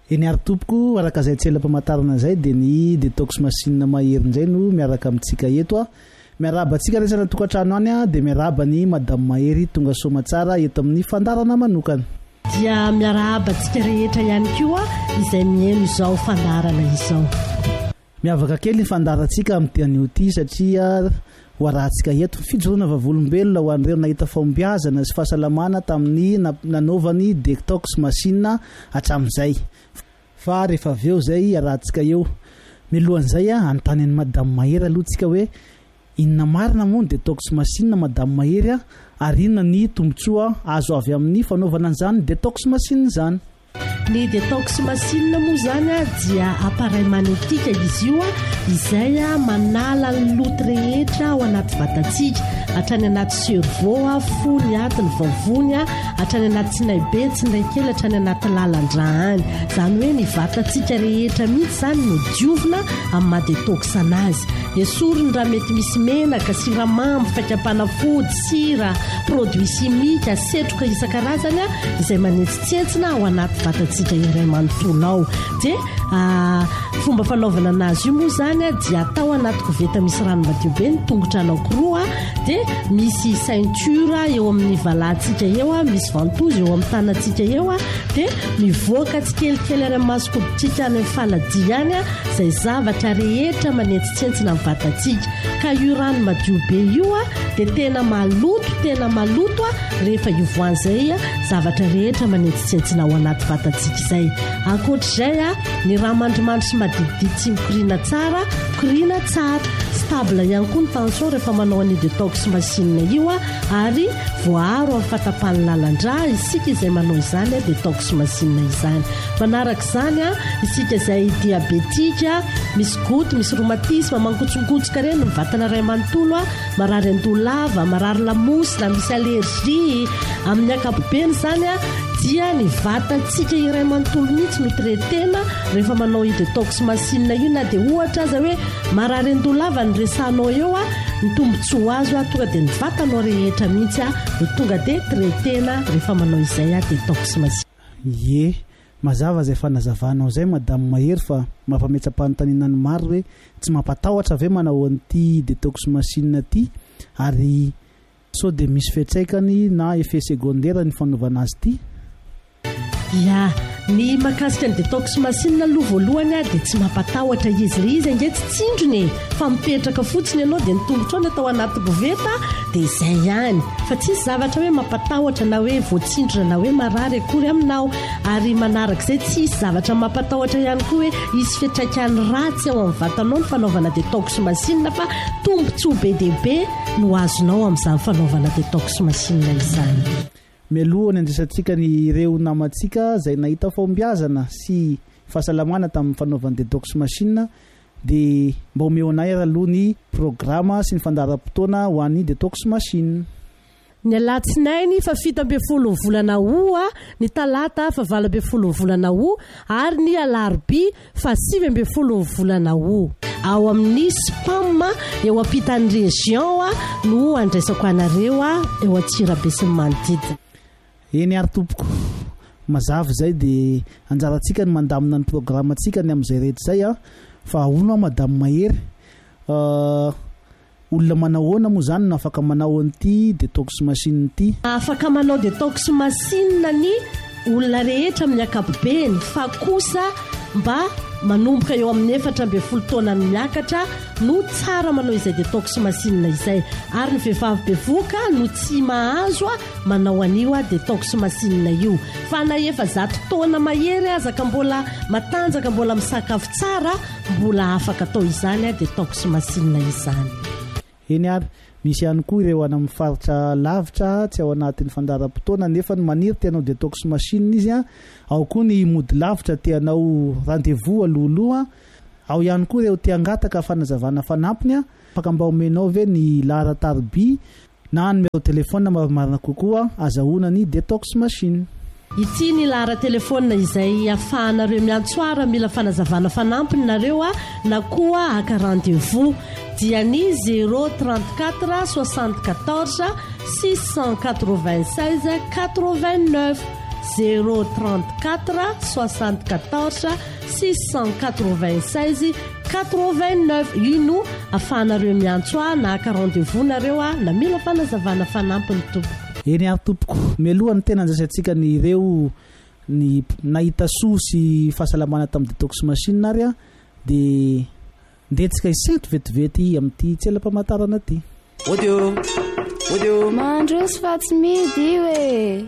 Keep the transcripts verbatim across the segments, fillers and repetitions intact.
eny ary tompoko araka izay tselam-pamantarana izay dia ny detox machine mahery indray no miaraka amintsika eto a miaraba antsika resana tokantrano any a dia miaraba ny madame Mahery tonga soma tsara eto amin'ny fandarana manokana dia miaraba antsika rehetra ihany koa izay mihaino izao fandarana izao miavaka kely ny fandarantsika amin'ny tian'io ity satria ho arahantsika eto fijoroana vavolombelona ho an'ireo nahita fahombiazana sy fahasalamana tamin'ny nanaovany detox machine hatramin'izay fa rehefa avy eo izay arahantsika eo milohan'izay a anontany an'i madame Mahery aloha tsika hoe inona marina moa ny detox machine madame Mahery a ary inona ny tombotsoa azo avy amin'ny fanaovana an'izany detox machine izany ny detox machine moa zany a dia appareil magnétique izy io a izay a manala ny loto rehetra ao anaty vatantsika hatrany anaty cerveau a fony aty ny vavony a hatrany anaty tsinaibe tsinaikely hatrany anaty lalan-drahany zany hoe ny vatantsika rehetra mihitsy zany no diovina amin'ny madetox anazy esoriny raha mety misy menaka siramamy fakam-panafody sira produit chimique asetroka isan-karazany a izay manetsitsetsina ao anaty vatantsika iray manontolo ao dia fomba fanaovana anazy io moa zany a dia atao anaty koveta misy rano madio be ny tongotra anankoroa dia misy ceinture eo amin'ny valantsika eo a misy ventouse eo amin'ny tanantsika eo a dia mivoaka tsikelikely ary masokoditsika any amin'ny faladia any a izay zavatra rehetra manetsitsentsina amin'ny vatantsika ka io rano madio be io a dia tena maloto tena maloto a rehefa ivoan'izay a zavatra rehetra manetsitsentsina ao anaty vatantsika izay ankoatr'izay a ny raha mandrimandry sy madididity tsy mikorina tsara korina tsara stable ihany koa ny tension rehefa manao any detox machine io a ary voaro amin'ny fatapany lalan-dra isika izay manao izany a detox machine izany manaraka izany a isika izay diabetika misy goty misy rhumatisme mankotsonkotsika reny ny vatana ray manontolo a marary andolava marary lamosy na misy allergie amin'ny ankapobeny zany a dia ny vatantsika iray manontolo mihitsy no traitena rehefa manao i detox machine io na dia ohatra aza hoe marary andolava ny resanao eo a ny tombotsoa azo a tonga dia ny vatanao rehetra mihitsy a no tonga dia traitena rehefa manao izay a detox machine ye mazava izay fanazavanao izay madame Mahery fa mampametsa-panontaniana ny maro hoe tsy mampatahotra ve manao an'ity detox machine ity ary sao dia misy fiantraikany na effet secondaire ny fanaovana azy ity ya ny makasika ny detox machine aloha voalohany a dia tsy mampatahotra izy le izy ange tsy tsindrony fa mipetraka fotsiny ianao dia ny tongotrona atao anaty koveta dia izay ihany fa tsisy zavatra hoe mampatahotra na hoe voatsindrona na hoe marary akory aminao ary manaraka izay tsisy zavatra mampatahotra ihany koa hoe isy fiantraikany ratsy ao amin'ny vatanao ny fanaovana detox machine fa tombotsoa be dia be no azonao amin'izany fanaovana detox machine izany mialohany andraisantsika ny ireo namantsika izay nahita fahombiazana sy fahasalamana tamin'ny fanaovana detox machine dia mba omeo anay aloha ny programa sy ny fandaharam-potoana ho an'ny detox machine ny alatsinainy fa fito amby folo ny volana o a ny talata fa valo amby folo ny volana o ary ny alarobia fa sivy amby folo ny volana o ao amin'ny spam eo ampitan'ny région a no andraisako anareo a eo Antsirabe sy ny manodidina eny ary tompoko mazava izay dia anjarantsika ny mandamina ny programa antsika ny amin'izay rehetra izay a fa ahoana madame Mahery olona manao ahoana moa izany no afaka manao an'ity detox machine ity afaka manao detox machine ny olona rehetra amin'ny ankapobeny fa kosa mba manomboka eo amin'ny efatra amby folo taona ny miakatra no tsara manao izay detox machine izay ary ny vehivavy bevoka no tsy mahazo a manao an'io a detox machine io fa na efa zato taona mahery aza ka mbola matanjaka mbola misakafo tsara mbola afaka atao izany a detox machine izany eny ary misy ihany koa ireo any amin'ny faritra lavitra tsy ao anatin'ny fandaharam-potoana nefa ny maniry tianao detox machine izy a ao koa ny mody lavitra tianao rendez-vous alohaloha ao ihany koa ireo tiangataka fanazavana fanampiny a afaka mba omenao ve ny laharatarobia na numéro telefona marina kokoa azahoana ny detox machine ity ny lahara telefona izay afahanareo miantsoara mila fanazavana fanampiny nareo a na koa aka rendez-vous dia ny zéro trente-quatre soixante-quatorze six cent quatre-vingt-seize quatre-vingt-neuf zéro trente-quatre soixante-quatorze six cent quatre-vingt-seize quatre-vingt-neuf. ino ahafahanareo miantso a na aka rendez-vous nareo a na mila fanazavana fanampiny tompo. Eny ary tompoko mialohany tena anjasantsika ny ireo ny nahita soa sy fahasalamana tamin'ny detox machine ary a dia ndetsika isento vetivety amin'ity tselam-pamantarana ty. Odio odio mandroso fa tsy midy io e.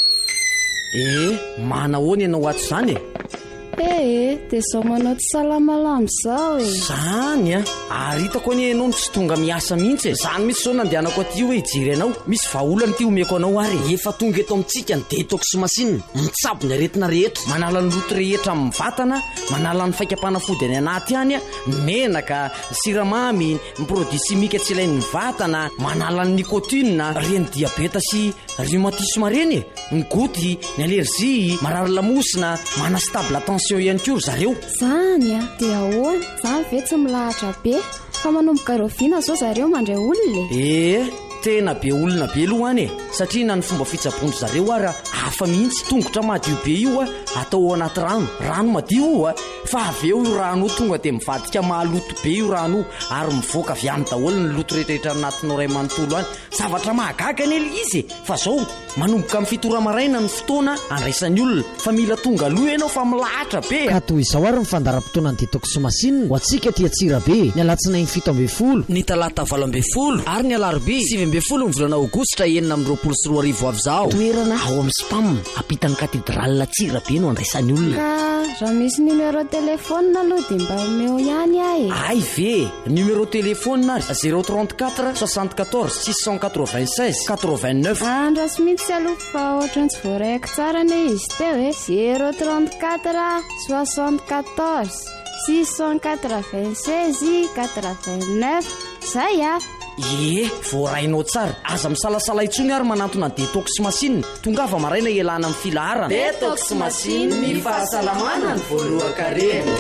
Eh, manahoana ianao ato zany e? Eh, dia zao manao tsy salamalamo zao e. Zany a ary hitako any ianao tsy tonga miasa mihitsy e. Zany mihitsy zao nandehanako aty hoe hijery anao. Misy vahaolana ty omeko anao ary. Efa tonga eto amintsika ny detox machine, mitsabo ny aretina rehetra, manala ny loto rehetra amin'ny vatana, manala ny faikam-panafody any anaty any a, menaka, siramamy, ny produit chimique tsy ilain'ny vatana, manala ny nicotine, reny diabeta sy rhumatisme reny, ny goty, ny allergie, marary lamosina, mana stable attention ihany koa zareo. Zany a, dia ahoana? Zany ve tsy milahatra be? Fa manomboka roviana zao zareo mandray olona. Eh, tena be olona be aloha any e, satria na ny fomba fitsaboana zareo ary hafa mihitsy. Tongotra madio be io a atao anaty rano, rano madio io a, fa avy eo io rano tonga dia mivadika mahaloto be io rano ary mivoaka avy any daholo ny loto rehetrarehetra anatinao ray manontolo any. Zavatra mahagaga ny ely izy, fa zao manomboka amin'ny fitora maraina ny fotoana andraisan'ny olona, fa mila tonga aloha ianao fa milahatra be. Ka toy izao ary ny fandaram-potoana ny detox machine ho antsika tia Tsirabe, ny alatsinainy fito ambin'ny folo, ny talata valo ambin'ny folo ary ny alarobia sivy ambin'ny folo ny volana aogositra enina amin'ny roapolo sy roa arivo avy zao. Toerana ao amin'ny spam apitan'ny katedralina Tsirabe no andraisan'ny olona. Ka raha misy numéro téléphone aloha dia mba omeo ihany ahy e. Ay ve, numéro téléphone zéro trente-quatre soixante-quatorze six cent quatre-vingt-seize quatre-vingt-neuf. Andraso mihitsy aloha fa ohatrany tsy voaraiko tsara ne izy teo e. Zéro trente-quatre soixante-quatorze six cent quatre-vingt-seize quatre-vingt-neuf. Zay a. Ie, voarainao tsara. Aza misalasala itsony ary manantona ny detox machine. Tongava maraina ialana amin'ny filaharana. Detox machine, ny fahasalamana ny voalohan-karena.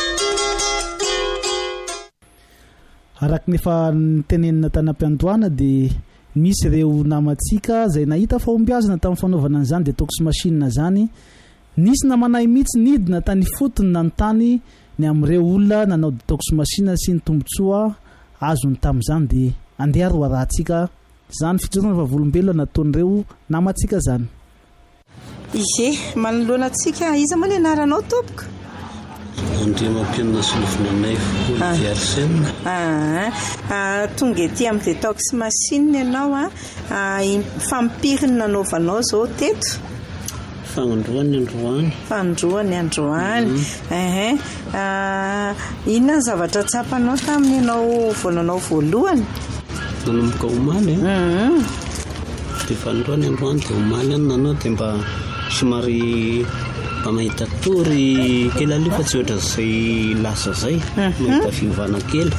Araka nefa nitenenina tanam-piandohana dia misy ireo namantsika izay nahita fahombiazana tamin'ny fanaovana an'izany detox machine zany. Nisy namanahy mihitsy nidina tany fotony na ny tany ny amin'ireo olona nanao detox machine sy ny tombotsoa azony tamin'izany dia andeha ro arahantsika zany fijoroana vavolombelona nataon'ireo namantsika zany. Ize manoloana antsika iza moa ny anaranao tompoko? Andriamampianina Solofonanay Folo Diarsena. Ah, tonga ety amin'ny detox machine ianao a, fampirina nanaovanao zao teto. Fandroany androany. Fandroany androany. Eh, ah, inona ny zavatra tsapanao tamin'ny ianao voananao voalohany? Nanomboka omaly e. Dia fandroany androany dia omaly any nanao dia mba somary mba mahita tory kely aloha fa tsy ohatra izay lasa zay, mahita fiovana kely.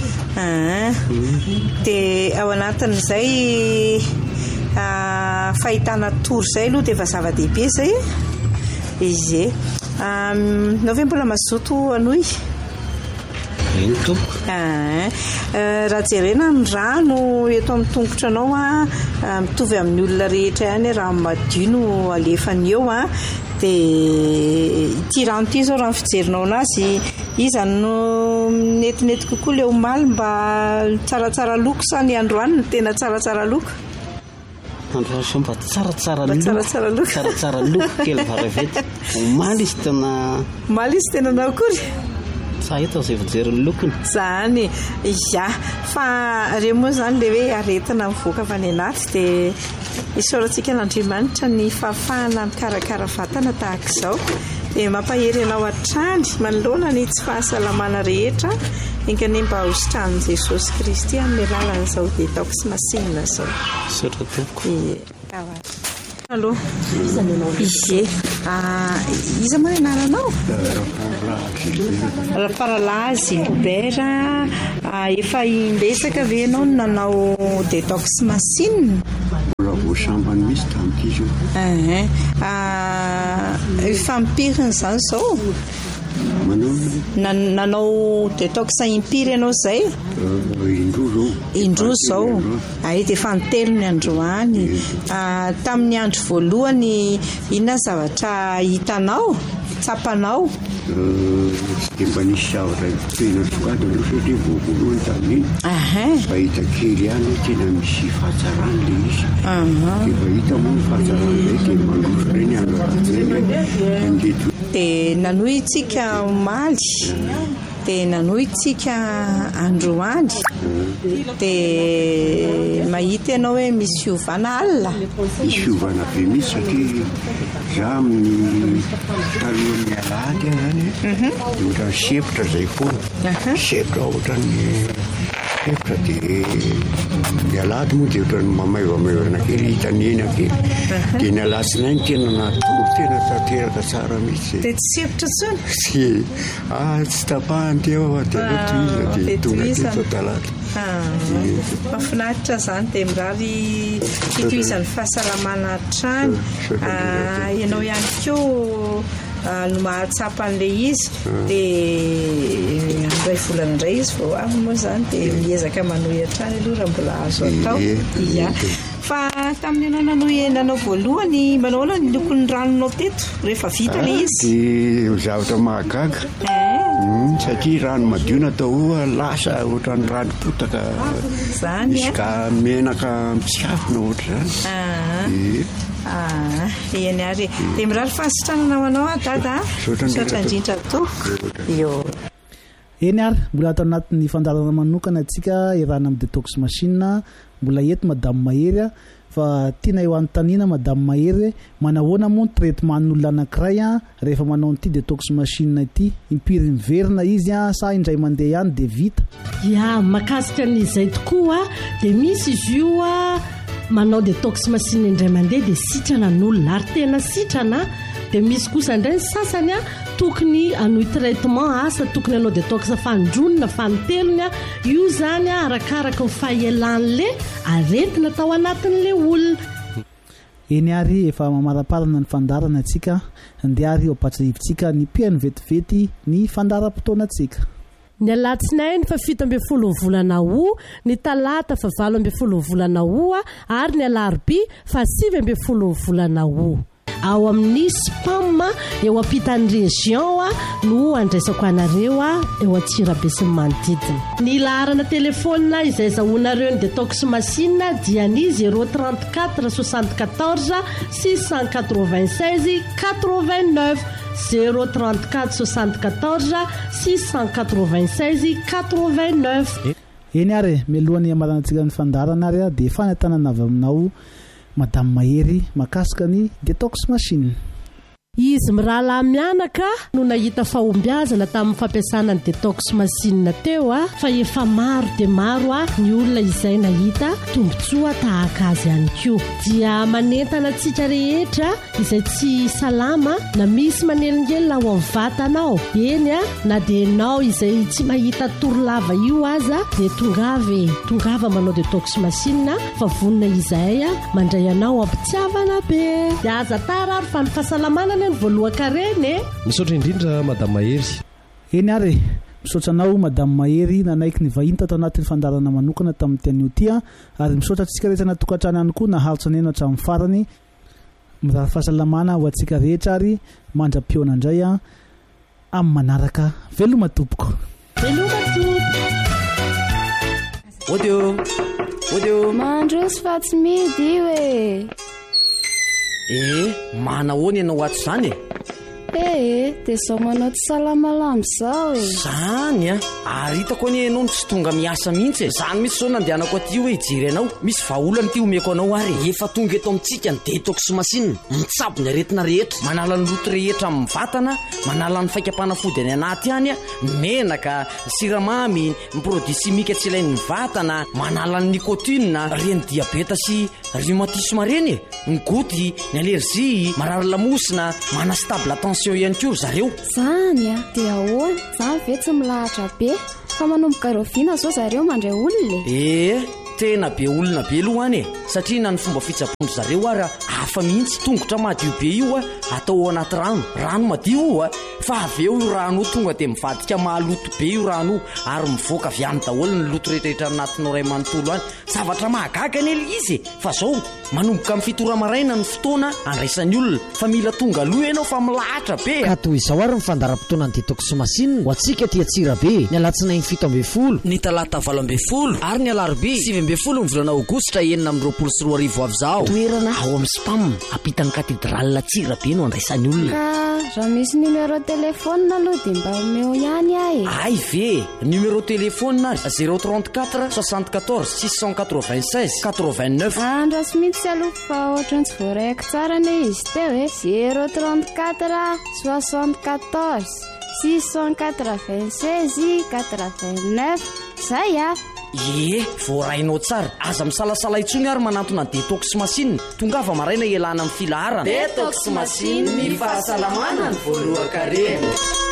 Dia ao anatin'izay fahitana tory zay aloha dia efa zava-dehibe zay izy e. Nao ve mbola mazoto anoy? Eny tompoko. Raha jerena ny rano eto amin'ny tongotra anao a, mitovy amin'ny olona rehetra ihany raha madio no alefany eo a. Dia ity rano ity zao raha fijerinao anazy iza no netinety kokoa le omaly mba tsaratsara loko sa ny androany no tena tsaratsara loko? Androany sa mba tsaratsara loko. Tsaratsara loko. Tsaratsara loko kely varevety. Omaly izy tena. Omaly izy tena nakory. Sa hita izay fijeriny lokony. Zany ya, fa reo moa zany le hoe aretina mivoaka avy any anaty dia isaorantsika n'Andriamanitra ny fahafahana mikarakara vatana tahaka izao. Dia mampahery ianao hatrany manoloana ny tsy fahasalamana rehetra enkany mba hositranin'i Jesosy Kristy amin'ny alalan'izao detox machine izao. Saotra tompoko. Allô? Izy iza moa ny anaranao? Paralazy Gilbert. Efa imbesaka ve ianao no nanao detox machine? Mbola voasambany misy tamin'ity zao. Fampirina izany izao nanao detox impiry ianao zay indroa zao ay dia efa nitelo ny androany tamin'ny andro voalohany inona zavatra hitanao tsapanao dia mba nisy zavatra tena sokajy aloha satria voalohany tamin'iny fa hita kely ihany tena misy fahatsarany le izy dia fa hita moa ny fahatsarany zay dia mandroso reny androany dia nanohy itsika maly dia nanohy itsika androany dia mahita ianao hoe misy fiovana alina misy fiovana be misy satria za amin'ny talohan'ny alahady a zany dia ohatrany sepotra zay foana sepotra ohatrany sepotra dia ny alahady moa dia ohatrany mamaivamaivana kely hitany eny akely dia ny alatsinainy tena natoro tena tateraka tsara mihitsy dia tsy sepotra tsony sy ah tsy tapahany teo dia toiza dia tonga teto talata mahafinaritra zany dia mirary fitohizan'ny fahasalamana trany ianao ihany koa no mahatsapan'ilay izy dia andray volana indray izy vao avy moa zany dia miezaka manohy hatrany aloha raha mbola azo atao ia fa tamin'ny ianao nanohy nanao voalohany manao ahoana ny lokon'ny ranonao teto rehefa vita ilay izy dia zavatra mahagaga satria rano madio natao lasa ohatrany rano potaka zany misy ka menaka mitsiafina ohatra zany eny ary dia mirary fahasitranana ho anao dada sotra indrindra to io eny ary mbola ato anatin'ny fandarana manokana atsika irana amin'ny detox machine mbola eto madame Mahery fa tiana eo anontaniana madame Mahery manahoana moa ny traitement-n'olona anankiray a rehefa manao n'ity detox machine ity impiry miverina izy a sa indray mandeha ihany dia vita ia mahakasika n'izay tokoa dia misy izy io a manao detox machine indray mandeha dia sitrana n'olona ary tena sitrana dia misy kosa indray ny sasany a tokony anohy traitement asa tokony anao detox fandronina fantelony a io zany a arakaraka ny fahaelan'le aretina tao anatin'le olona eny ary efa mamaraparana ny fandarana atsika andeha ary ampatsahivitsika ny piany vetivety ny fandaram-potoanatsika ny alatsinainy fa fito ambin'ny folo volana ho ny talata fa valo ambin'ny folo volana ho ary ny alarobia fa sivy ambin'ny folo volana ho ao amin'ny spam eo ampitan'ny région a no andraisako anareo a eo Antsirabe sy ny manodidina ny laharana telefônina izay zahoanareo ny detox machine dia ny zéro trente-quatre soixante-quatorze six cent quatre-vingt-seize quatre-vingt-neuf zéro trente-quatre soixante-quatorze six cent quatre-vingt-seize quatre-vingt-neuf eny ary melohan'ny amaranantsika ny fandarana ary a dia fanatanana avy aminao madame Mahery makasika ny detox machine izy mirala mianaka no nahita fahombiazana tamin'ny fampiasana ny detox machine teo a fa efa maro dia maro a ny olona izay nahita tombotsoa tahaka azy ihany koa dia manentana antsika rehetra izay tsy salama na misy manelingelina ao amin'ny vatanao eny a na dia ianao izay tsy mahita torolava io aza dia tongave tongava manao detox machine fa vonona izay a mandray anao ampitiavana be dia aza tara ary fa ny fahasalamana ny voalohan-kareny misaotra indrindra madame Mahery eny ary misaotra anao madame Mahery nanaiky ny vahiny tato anatin'ny fandarana manokana tamin'ny tian'io ty a ary misaotra antsika rehetra natokantrano ihany koa naharitra neno hatramin'ny farany mirary fahasalamana ho antsika rehetra ary mandra-pioana indray a amin'ny manaraka veloma tompoko veloma tompoko odio odio mandrosy fa tsy midy io e eh manahoana ianao ato zany e ee dia zao manao tsy salamalamy zao e zany a ary hitako any ianao no tsy tonga miasa mihitsy e zany misy zao nandehanako aty hoe hijery anao misy vaolana ity omeko anao ary efa tonga eto amintsika ny detox machine mitsabo ny aretina rehetra manala ny loto rehetra amin'ny vatana manala ny faikam-panafody any anaty any a menaka siramamy ny produit simika tsy ilain'ny vatana manala ny nicotine reny diabeta sy rhumatisme reny e ny goty ny allergie marary lamosina mana stable attention ihany koa zareo zany a dia ahoana zany ve tsy milahatra be fa manomboka reo vina zao zareo mandray olona e tena be olona be aloha any e satria na ny fomba fitsapondry zareo ary hafa mihitsy tongotra madio be io a atao anaty rano rano madio io a fa aveo io rano tonga dia mivadika mahaloto be io rano ary mivoaka avy any daholo ny loto rehetrarehetra anatinao ray manontolo any zavatra mahagaga any ely izy fa zao manomboka amin'ny fitora maraina ny fotoana andraisan'ny olona fa mila tonga aloha ianao fa milahatra be ka toy izao ary ny fandaram-potoana ny detoxymachine ho antsika tia Tsirabe ny alatsinainy fito ambin'ny folo ny talata valo ambin'ny folo ary ny alarobia sivy ambin'ny folo ny volana aogositra enina amin'ny roapolo sy roa arivo avy zao toerana ao amin'ny spam apitan'ny katedralina Tsirabe no andraisan'ny olona raha misy numéro telefônina aloha dia mba omeo ihany ahy ay ve numéro telefônina zéro trente-quatre soixante-quatorze six cent quatre-vingt-seize quatre-vingt-neuf andrasy mihitsy aloha fa ohatrany tsy voaraiko tsara ne izy teo e zéro trente-quatre soixante-quatorze six cent quatre-vingt-seize quatre-vingt-neuf zay a ie voarainao tsara aza misalasala itsony ary manantona ny detoxymachine tonga fa maraina ialana amin'ny filaharana detoxymachine ny fahasalamana ny voalohan-karena